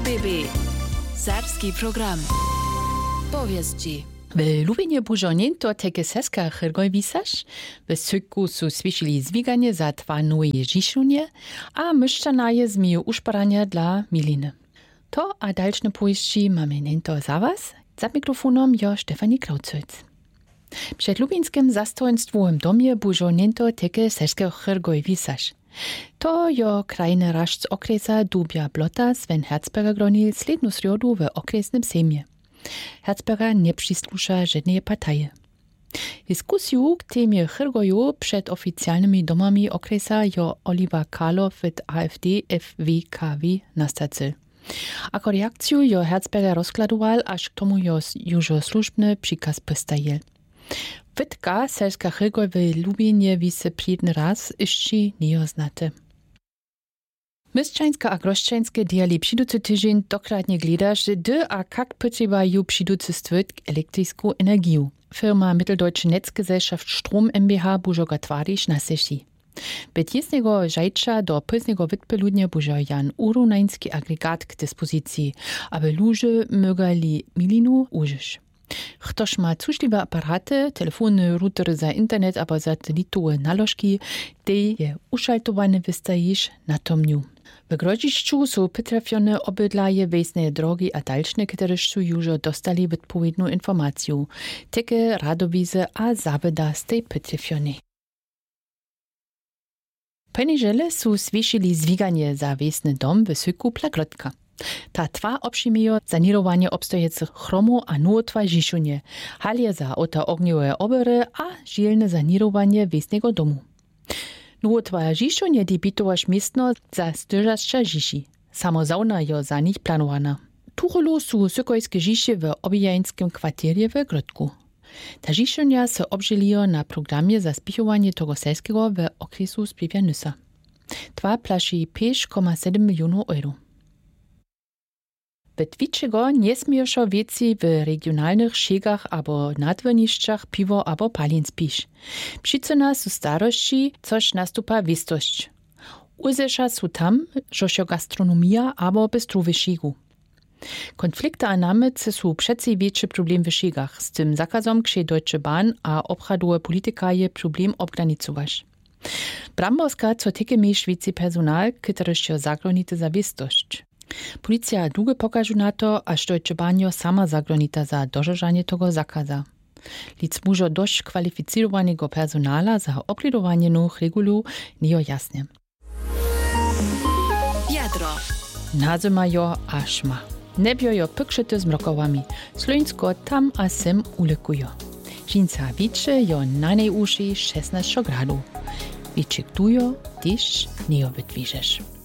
RBB. Serbski program. Povijesti. W Lubinie bužonjento teke seska Hrgoj visaš, w Syku su svišili zviganje za 2 nove Ježišunje, a myščanaje zmiju ušparanja dla miliny. To a dalšne povijesti mamy nento za was, za mikrofonom jo Stefanie Kraucölc. Przed lubinskim zastojenstwowym domie bužonjento teke seska Hrgoj visaš. To jo krajny rašc okresa Dubja Blota Sven Herzberger gronil slednu srjodu w okresnym sejmie. Herzberger nie przysłusza żadnej partii. Dyskusju k temie Hrgoju przed oficjalnymi domami okresa jo Oliver Karlow w AfD FWKW nastacyl. Ako reakcju jo Herzberger rozkladoval, aż k tomu jo jużo służbny przykaz postajel. Wytka selska Hrgoj w Lubinie wise przyjedny raz jeszcze nie znate. Mysčańska a groščańskie diali přiducy tydzień dokładnie gledaš, dy a kak potrzebaju přiducy stwyt elektrisku energiu. Firma Mitteldeutsche Netzgesellschaft Strom MBH bužo ga tvariš na seši. Bez jesnego žajča do poznego wytpeludnia bužo Jan urunański agregat k dyspozycji, aby luže mögali milinu užiš. Ktoś ma cušliwe aparaty, telefony, routery za internet albo satelitowe nalożki, te je uszaltowane wystajisz na tomniu. W Grodziszczu są potrafione obydlaje wejsne drogi a dalszne, które su już dostali odpowiednią informację. Takie radowizy a zaweda z tej potrafione. Poniżele su svišili zviganie za wejsny dom w Syku Plaglotka. Ta twa obšimejo zanirowanie obstojecych chromu a nowotwa Žišunje, halje za ota ogniowe obery a žielne zanirowanie wejsnego domu. Nowotwa Žišunje debitowaš miestno za styżaszcza Žiši. Samo zauna jo za nich planowana. Tucholu su sykojskie Žiši w obijańskim kwartierje w Grotku. Ta Žišunja se obželijo na programie za spichowanie tego selskiego w okresu Spiewa Nysa. Twa plaši 5,7 milionów euro. Betwiczego nie smieją wieci w regionalnych szegach albo nadwoniszczach piwo albo palin spisz. Przyczyna su starości, coś nastupa wistość. Uzesza su tam, żosio gastronomia albo bystrowy szegu. Konflikty a namycy su przecie większy problem w szegach, z tym zakazom ksze Deutsche Bahn a obchadowe politykaje problem obgranicować. Bramborska co teke mieś wieci personal, który się zaglonity za wistość. Policja długo pokażu na to, aż Deutsche Bahn sama zaglonita za dożeżanie tego zakaza. Lic mużo dość kwalificowanego personala za oblidowanie nowych regulu nie jasne. Jadro. Nazyma jo ażma. Nebio jo pykrzyty z mrokowami. Slońsko tam a sem ulekujo. Žinca wicze jo na nej uszy 16 gradów. Wiczyk dujo, tyż nie jo wytwiżesz.